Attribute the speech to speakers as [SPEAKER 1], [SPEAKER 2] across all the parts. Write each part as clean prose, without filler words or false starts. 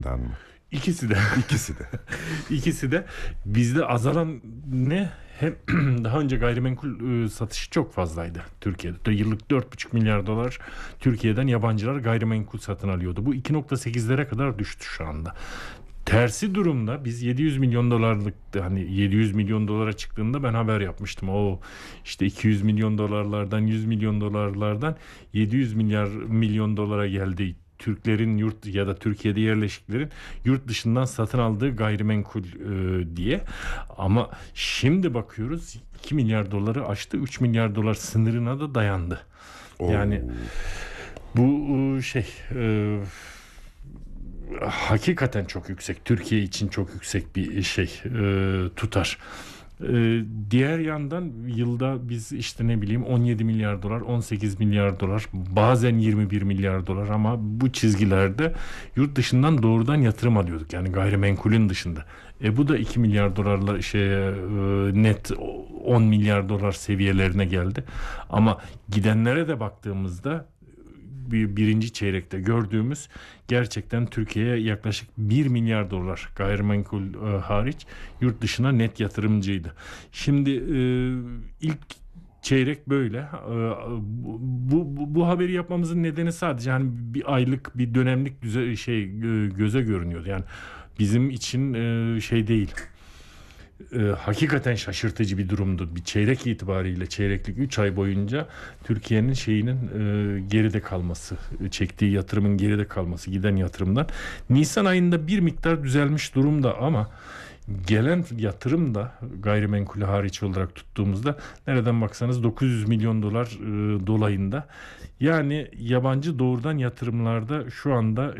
[SPEAKER 1] mı?
[SPEAKER 2] İkisi de.
[SPEAKER 1] İkisi de.
[SPEAKER 2] İkisi de. Bizde azalan ne? Hem daha önce gayrimenkul satışı çok fazlaydı Türkiye'de. Yıllık 4,5 milyar dolar Türkiye'den yabancılar gayrimenkul satın alıyordu. Bu 2,8'lere kadar düştü şu anda. Tersi durumda biz 700 milyon dolarlık, hani 700 milyon dolara çıktığında ben haber yapmıştım. O işte 200 milyon dolarlardan 100 milyon dolarlardan 700 milyon dolara geldi. Türklerin yurt ya da Türkiye'de yerleşiklerin yurt dışından satın aldığı gayrimenkul diye. Ama şimdi bakıyoruz 2 milyar doları aştı, 3 milyar dolar sınırına da dayandı. Yani bu hakikaten çok yüksek. Türkiye için çok yüksek bir tutar. Diğer yandan yılda biz işte 17 milyar dolar, 18 milyar dolar, bazen 21 milyar dolar ama bu çizgilerde yurt dışından doğrudan yatırım alıyorduk. Yani gayrimenkulün dışında. Bu da 2 milyar dolarla net 10 milyar dolar seviyelerine geldi. Ama gidenlere de baktığımızda birinci çeyrekte gördüğümüz gerçekten Türkiye'ye yaklaşık 1 milyar dolar gayrimenkul hariç yurt dışına net yatırımcıydı. Şimdi ilk çeyrek böyle. Bu haberi yapmamızın nedeni sadece hani bir aylık, bir dönemlik göze görünüyordu. Yani bizim için değil. Hakikaten şaşırtıcı bir durumdu. Bir çeyrek itibariyle çeyreklik 3 ay boyunca Türkiye'nin geride kalması, çektiği yatırımın geride kalması, giden yatırımdan. Nisan ayında bir miktar düzelmiş durumda ama gelen yatırım da gayrimenkulü hariç olarak tuttuğumuzda nereden baksanız 900 milyon dolar dolayında. Yani yabancı doğrudan yatırımlarda şu anda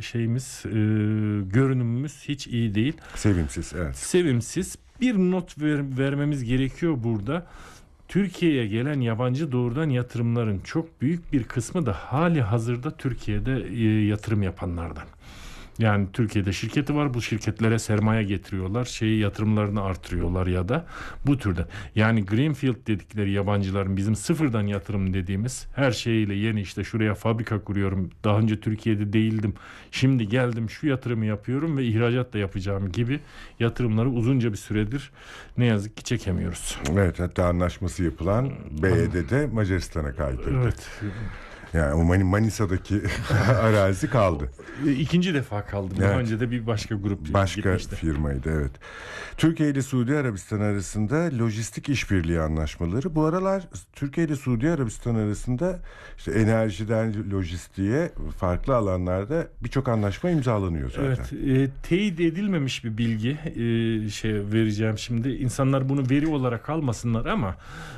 [SPEAKER 2] görünümümüz hiç iyi değil.
[SPEAKER 1] Sevimsiz, evet.
[SPEAKER 2] Sevimsiz. Bir not vermemiz gerekiyor burada. Türkiye'ye gelen yabancı doğrudan yatırımların çok büyük bir kısmı da hali hazırda Türkiye'de yatırım yapanlardan. Yani Türkiye'de şirketi var, bu şirketlere sermaye getiriyorlar, yatırımlarını artırıyorlar ya da bu türden. Yani Greenfield dedikleri yabancıların bizim sıfırdan yatırım dediğimiz her şeyiyle yeni şuraya fabrika kuruyorum, daha önce Türkiye'de değildim, şimdi geldim şu yatırımı yapıyorum ve ihracat da yapacağım gibi yatırımları uzunca bir süredir ne yazık ki çekemiyoruz.
[SPEAKER 1] Evet, hatta anlaşması yapılan BYD'de Macaristan'a kaydırdı.
[SPEAKER 2] Evet.
[SPEAKER 1] Yani o Manisa'daki arazi kaldı.
[SPEAKER 2] İkinci defa kaldı. Daha önce de bir başka grup
[SPEAKER 1] gitmişti. Firmaydı, evet. Türkiye ile Suudi Arabistan arasında lojistik işbirliği anlaşmaları. Bu aralar Türkiye ile Suudi Arabistan arasında enerjiden lojistiğe farklı alanlarda birçok anlaşma imzalanıyor zaten.
[SPEAKER 2] Evet, teyit edilmemiş bir bilgi vereceğim şimdi. İnsanlar bunu veri olarak almasınlar ama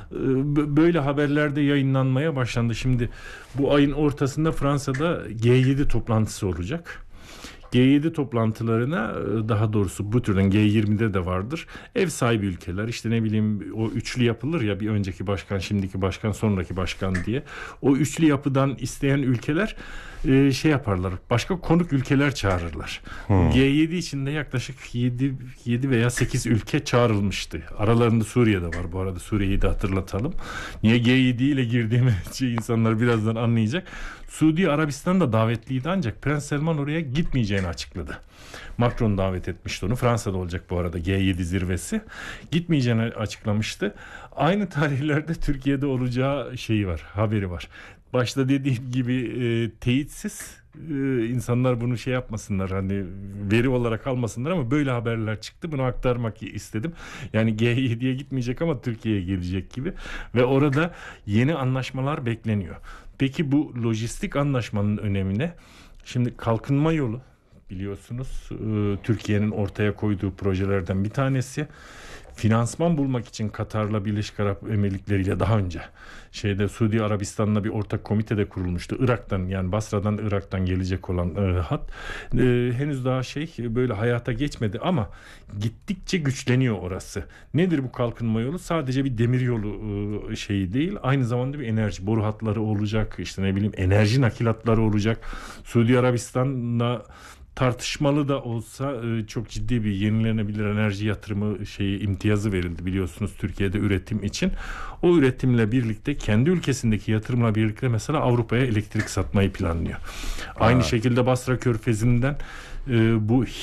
[SPEAKER 2] böyle haberlerde yayınlanmaya başlandı. Şimdi bu ayın ortasında Fransa'da G7 toplantısı olacak. G7 toplantılarına, daha doğrusu bu türden G20'de de vardır, ev sahibi ülkeler, o üçlü yapılır ya, bir önceki başkan, şimdiki başkan, sonraki başkan diye, o üçlü yapıdan isteyen ülkeler yaparlar, başka konuk ülkeler çağırırlar. G7 içinde yaklaşık 7 veya 8 ülke çağrılmıştı. Aralarında Suriye de var bu arada, Suriye'yi de hatırlatalım. Niye G7 ile girdiğimi insanlar birazdan anlayacak. Suudi Arabistan da davetliydi ancak Prens Selman oraya gitmeyeceğini açıkladı. Macron davet etmişti onu. Fransa'da olacak bu arada G7 zirvesi. Gitmeyeceğini açıklamıştı. Aynı tarihlerde Türkiye'de olacağı haberi var. Başta dediğim gibi teyitsiz, insanlar bunu yapmasınlar, hani veri olarak almasınlar ama böyle haberler çıktı. Bunu aktarmak istedim. Yani G7'ye gitmeyecek ama Türkiye'ye gelecek gibi ve orada yeni anlaşmalar bekleniyor. Peki bu lojistik anlaşmanın önemi ne? Şimdi kalkınma yolu, biliyorsunuz, Türkiye'nin ortaya koyduğu projelerden bir tanesi. Finansman bulmak için Katar'la Birleşik Arap Emirlikleri'yle daha önce Suudi Arabistan'la bir ortak komite de kurulmuştu. Irak'tan, yani Basra'dan, Irak'tan gelecek olan hat henüz daha böyle hayata geçmedi ama gittikçe güçleniyor orası. Nedir bu kalkınma yolu? Sadece bir demir yolu değil, aynı zamanda bir enerji boru hatları olacak, enerji nakilatları olacak. Suudi Arabistan'la tartışmalı da olsa çok ciddi bir yenilenebilir enerji yatırımı imtiyazı verildi, biliyorsunuz, Türkiye'de üretim için. O üretimle birlikte kendi ülkesindeki yatırımla birlikte mesela Avrupa'ya elektrik satmayı planlıyor. Aynı şekilde Basra Körfezi'nden bu